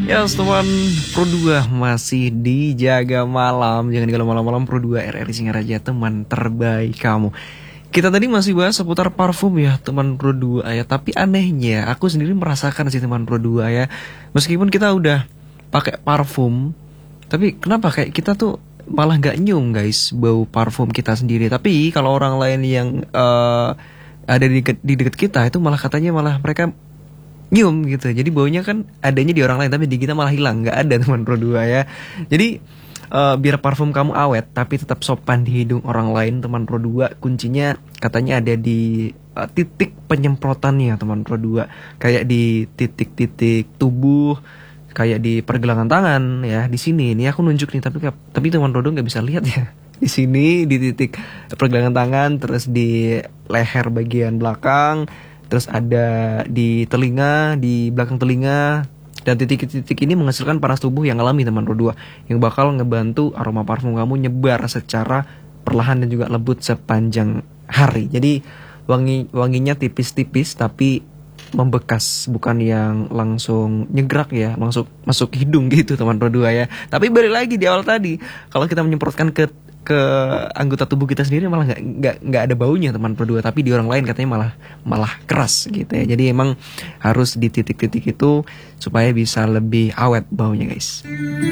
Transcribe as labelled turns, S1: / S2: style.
S1: Ya, teman Pro 2 masih dijaga malam. Jangan kalau malam-malam Pro 2 RRI Singaraja, teman terbaik kamu. Kita tadi masih bahas seputar parfum ya, teman Pro 2 ya. Tapi anehnya, aku sendiri merasakan sih teman Pro 2 ya. Meskipun kita udah pakai parfum, tapi kenapa kayak kita tuh malah gak nyium guys bau parfum kita sendiri. Tapi kalau orang lain yang ada di dekat kita itu malah katanya malah mereka nyium gitu. Jadi baunya kan adanya di orang lain tapi di kita malah hilang, nggak ada teman Pro 2 ya. Jadi biar parfum kamu awet tapi tetap sopan di hidung orang lain, teman Pro 2, kuncinya katanya ada di titik penyemprotannya teman Pro 2. Kayak di titik-titik tubuh, kayak di pergelangan tangan ya, di sini. Ini aku nunjuk nih tapi teman Pro 2 nggak bisa lihat ya. Di sini di titik pergelangan tangan, terus di leher bagian belakang, terus ada di telinga, di belakang telinga. Dan titik-titik ini menghasilkan panas tubuh yang alami teman Pro 2, yang bakal ngebantu aroma parfum kamu nyebar secara perlahan dan juga lembut sepanjang hari. Jadi wanginya tipis-tipis tapi membekas, bukan yang langsung nyegrak ya, langsung masuk hidung gitu teman Pro 2 ya. Tapi balik lagi di awal tadi, kalau kita menyemprotkan ke anggota tubuh kita sendiri malah nggak ada baunya teman Pro 2, tapi di orang lain katanya malah keras gitu ya. Jadi emang harus di titik-titik itu supaya bisa lebih awet baunya guys.